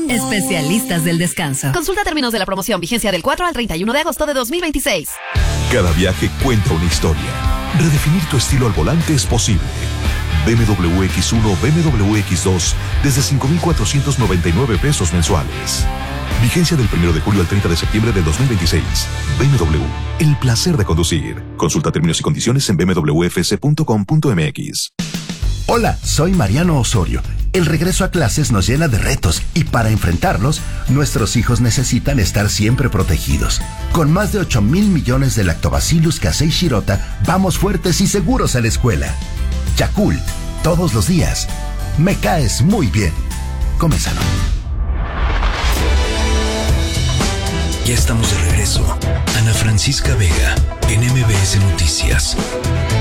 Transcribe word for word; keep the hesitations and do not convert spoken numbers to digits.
Especialistas del descanso. Consulta términos de la promoción, vigencia del cuatro al treinta y uno de agosto de dos mil veintiséis. Cada viaje cuenta una historia. Redefinir tu estilo al volante es posible. B M W X uno, B M W X dos desde cinco mil cuatrocientos noventa y nueve pesos mensuales. Vigencia del primero de julio al treinta de septiembre del dos mil veintiséis. B M W, el placer de conducir. Consulta términos y condiciones en b m w f c punto com punto m x. Hola, soy Mariano Osorio. El regreso a clases nos llena de retos y para enfrentarlos, nuestros hijos necesitan estar siempre protegidos. Con más de ocho mil millones de Lactobacillus casei shirota, vamos fuertes y seguros a la escuela. Yakult, todos los días. Me caes muy bien. Come sano. Ya estamos de regreso. Ana Francisca Vega, en M B S Noticias.